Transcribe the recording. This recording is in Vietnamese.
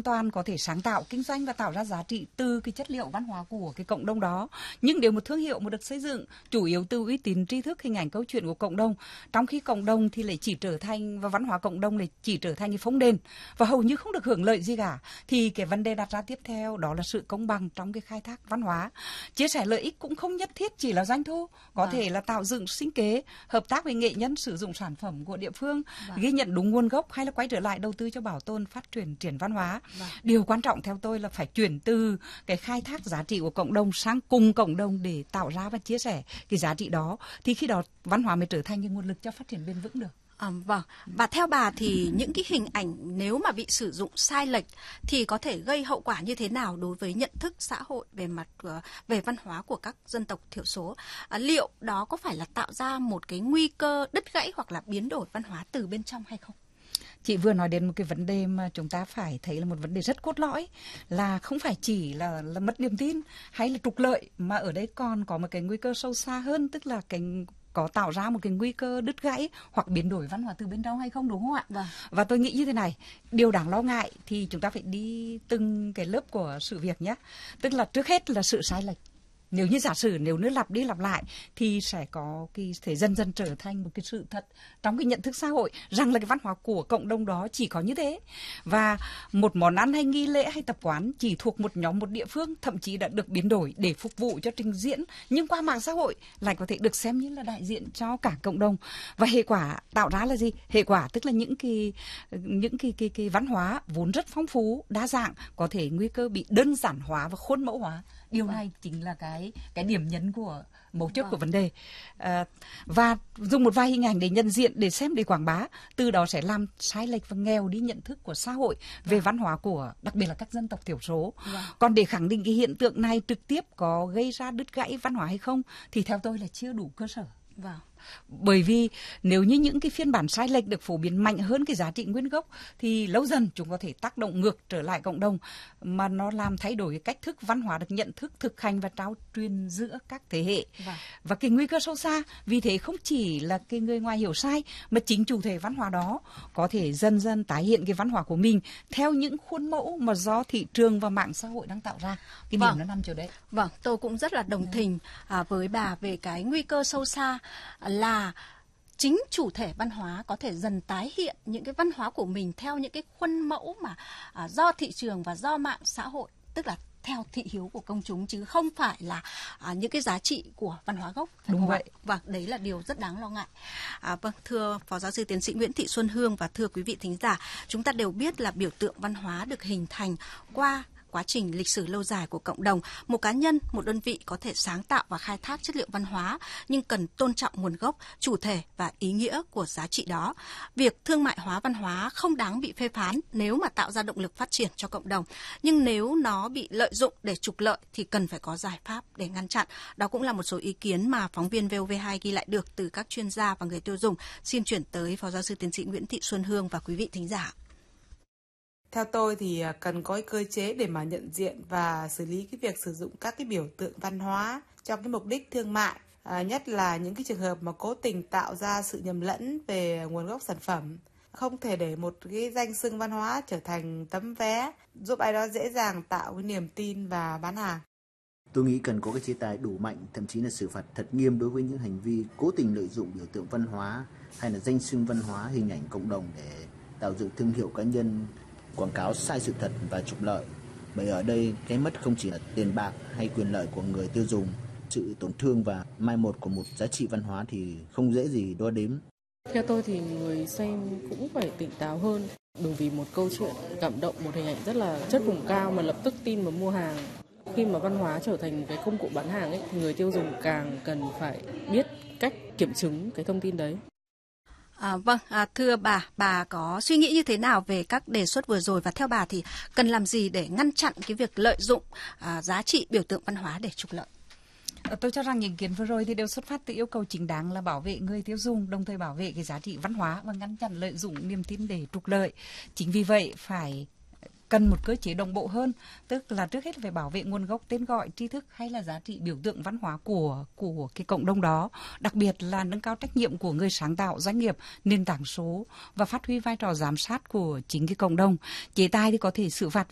toàn có thể sáng tạo, kinh doanh và tạo ra giá trị từ cái chất liệu văn hóa của cái cộng đồng đó. Nhưng nếu một thương hiệu mà được xây dựng chủ yếu từ uy tín, tri thức, hình ảnh, câu chuyện của cộng đồng, trong khi cộng đồng thì lại chỉ trở thành, và văn hóa cộng đồng lại chỉ trở thành cái phông đền và hầu như không được hưởng lợi gì cả, thì cái vấn đề đặt ra tiếp theo đó là sự công bằng trong cái khai thác văn hóa. Chia sẻ lợi ích cũng không nhất thiết chỉ là doanh thu, có thể là tạo dựng sinh kế, hợp tác với nghệ nhân sử dụng sản phẩm của địa phương, ghi nhận đúng nguồn gốc, hay là quay trở lại đầu tư cho bảo tồn phát triển văn hóa. Điều quan trọng theo tôi là phải chuyển từ cái khai thác giá trị của cộng đồng sang cùng cộng đồng để tạo ra và chia sẻ cái giá trị đó, thì khi đó văn hóa mới trở thành cái nguồn lực cho phát triển bền vững được. Vâng, và theo bà thì những cái hình ảnh nếu mà bị sử dụng sai lệch thì có thể gây hậu quả như thế nào đối với nhận thức xã hội về văn hóa của các dân tộc thiểu số? Liệu đó có phải là tạo ra một cái nguy cơ đứt gãy hoặc là biến đổi văn hóa từ bên trong hay không? Chị vừa nói đến một cái vấn đề mà chúng ta phải thấy là một vấn đề rất cốt lõi, là không phải chỉ là mất niềm tin hay là trục lợi, mà ở đây còn có một cái nguy cơ sâu xa hơn, tức là có tạo ra một cái nguy cơ đứt gãy hoặc biến đổi văn hóa từ bên trong hay không, đúng không ạ? Và tôi nghĩ như thế này, điều đáng lo ngại thì chúng ta phải đi từng cái lớp của sự việc nhé. Tức là trước hết là sự sai lệch. Nếu như giả sử nếu lặp đi lặp lại thì sẽ có thể dần dần trở thành một cái sự thật trong cái nhận thức xã hội rằng là cái văn hóa của cộng đồng đó chỉ có như thế, và một món ăn hay nghi lễ hay tập quán chỉ thuộc một nhóm, một địa phương, thậm chí đã được biến đổi để phục vụ cho trình diễn, nhưng qua mạng xã hội lại có thể được xem như là đại diện cho cả cộng đồng. Và hệ quả tạo ra là gì? Hệ quả tức là những cái văn hóa vốn rất phong phú, đa dạng có thể nguy cơ bị đơn giản hóa và khuôn mẫu hóa. Điều này chính là cái điểm nhấn của mấu chốt của vấn đề. Và dùng một vài hình ảnh để nhận diện, để xem, để quảng bá, từ đó sẽ làm sai lệch và nghèo đi nhận thức của xã hội về văn hóa của đặc biệt là các dân tộc thiểu số. Còn để khẳng định cái hiện tượng này trực tiếp có gây ra đứt gãy văn hóa hay không thì theo tôi là chưa đủ cơ sở. Bởi vì nếu như những cái phiên bản sai lệch được phổ biến mạnh hơn cái giá trị nguyên gốc thì lâu dần chúng có thể tác động ngược trở lại cộng đồng, mà nó làm thay đổi cái cách thức văn hóa được nhận thức, thực hành và trao truyền giữa các thế hệ. Và cái nguy cơ sâu xa vì thế không chỉ là cái người ngoài hiểu sai, mà chính chủ thể văn hóa đó có thể dần dần tái hiện cái văn hóa của mình theo những khuôn mẫu mà do thị trường và mạng xã hội đang tạo ra. Cái điểm nó nằm chỗ đấy. Tôi cũng rất là đồng tình với bà về cái nguy cơ sâu xa là chính chủ thể văn hóa có thể dần tái hiện những cái văn hóa của mình theo những cái khuôn mẫu mà do thị trường và do mạng xã hội, tức là theo thị hiếu của công chúng, chứ không phải là những cái giá trị của văn hóa gốc. Đúng vậy. Và đấy là điều rất đáng lo ngại. Thưa Phó Giáo sư Tiến sĩ Nguyễn Thị Xuân Hương và thưa quý vị thính giả, chúng ta đều biết là biểu tượng văn hóa được hình thành qua quá trình lịch sử lâu dài của cộng đồng. Một cá nhân, một đơn vị có thể sáng tạo và khai thác chất liệu văn hóa, nhưng cần tôn trọng nguồn gốc, chủ thể và ý nghĩa của giá trị đó. Việc thương mại hóa văn hóa không đáng bị phê phán nếu mà tạo ra động lực phát triển cho cộng đồng. Nhưng nếu nó bị lợi dụng để trục lợi thì cần phải có giải pháp để ngăn chặn. Đó cũng là một số ý kiến mà phóng viên VOV2 ghi lại được từ các chuyên gia và người tiêu dùng. Xin chuyển tới Phó Giáo sư Tiến sĩ Nguyễn Thị Xuân Hương và quý vị thính giả. Theo tôi thì cần có cơ chế để mà nhận diện và xử lý cái việc sử dụng các cái biểu tượng văn hóa cho cái mục đích thương mại, nhất là những cái trường hợp mà cố tình tạo ra sự nhầm lẫn về nguồn gốc sản phẩm. Không thể để một cái danh xưng văn hóa trở thành tấm vé giúp ai đó dễ dàng tạo cái niềm tin và bán hàng. Tôi nghĩ cần có cái chế tài đủ mạnh, thậm chí là xử phạt thật nghiêm đối với những hành vi cố tình lợi dụng biểu tượng văn hóa hay là danh xưng văn hóa, hình ảnh cộng đồng để tạo dựng thương hiệu cá nhân, quảng cáo sai sự thật và trục lợi. Bởi ở đây cái mất không chỉ là tiền bạc hay quyền lợi của người tiêu dùng, sự tổn thương và mai một của một giá trị văn hóa thì không dễ gì đo đếm. Theo tôi thì người xem cũng phải tỉnh táo hơn, bởi vì một câu chuyện cảm động, một hình ảnh rất là chất vùng cao mà lập tức tin và mua hàng. Khi mà văn hóa trở thành cái công cụ bán hàng ấy, thì người tiêu dùng càng cần phải biết cách kiểm chứng cái thông tin đấy. Thưa bà có suy nghĩ như thế nào về các đề xuất vừa rồi, và theo bà thì cần làm gì để ngăn chặn cái việc lợi dụng giá trị biểu tượng văn hóa để trục lợi? Tôi cho rằng những ý kiến vừa rồi thì đều xuất phát từ yêu cầu chính đáng là bảo vệ người tiêu dùng, đồng thời bảo vệ cái giá trị văn hóa và ngăn chặn lợi dụng niềm tin để trục lợi. Chính vì vậy phải cần một cơ chế đồng bộ hơn, tức là trước hết phải bảo vệ nguồn gốc, tên gọi, tri thức hay là giá trị biểu tượng văn hóa của cái cộng đồng đó, đặc biệt là nâng cao trách nhiệm của người sáng tạo, doanh nghiệp, nền tảng số và phát huy vai trò giám sát của chính cái cộng đồng. Chế tài thì có thể xử phạt